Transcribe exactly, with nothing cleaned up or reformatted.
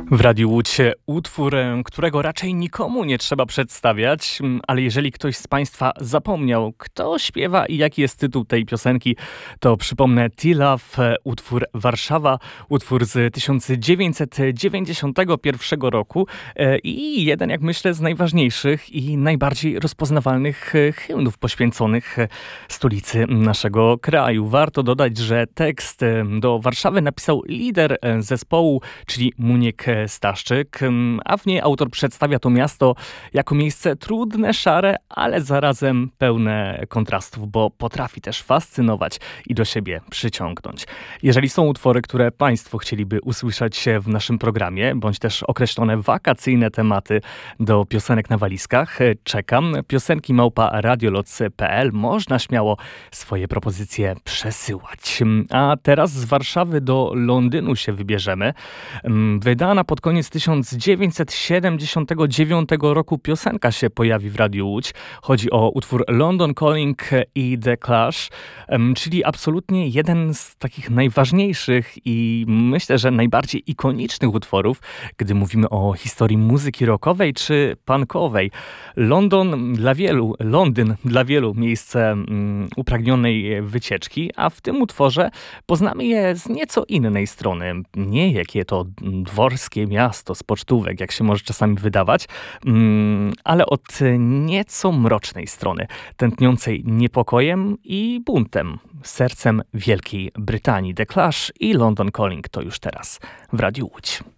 W Radiu Łódź utwór, którego raczej nikomu nie trzeba przedstawiać, ale jeżeli ktoś z Państwa zapomniał, kto śpiewa i jaki jest tytuł tej piosenki, to przypomnę T-Love, utwór Warszawa, utwór z tysiąc dziewięćset dziewięćdziesiątego pierwszego roku i jeden, jak myślę, z najważniejszych i najbardziej rozpoznawalnych hymnów poświęconych stolicy naszego kraju. Warto dodać, że tekst do Warszawy napisał lider zespołu, czyli Muniek Staszczyk, a w niej autor przedstawia to miasto jako miejsce trudne, szare, ale zarazem pełne kontrastów, bo potrafi też fascynować i do siebie przyciągnąć. Jeżeli są utwory, które Państwo chcieliby usłyszeć w naszym programie, bądź też określone wakacyjne tematy do piosenek na walizkach, czekam. Piosenki małpa radioloc kropka p l. Można śmiało swoje propozycje przesyłać. A teraz z Warszawy do Londynu się wybierzemy. Wydana pod koniec tysiąc dziewięćset siedemdziesiątego dziewiątego roku piosenka się pojawi w Radiu Łódź. Chodzi o utwór London Calling i The Clash, czyli absolutnie jeden z takich najważniejszych i myślę, że najbardziej ikonicznych utworów, gdy mówimy o historii muzyki rockowej czy punkowej. London dla wielu, Londyn dla wielu miejsce um, upragnionej wycieczki, a w tym utworze poznamy je z nieco innej strony. Nie jakie to dworskie miasto z pocztówek, jak się może czasami wydawać, um, ale od nieco mrocznej strony, tętniącej niepokojem i buntem, sercem Wielkiej Brytanii. The Clash i London Calling to już teraz w Radiu Łódź.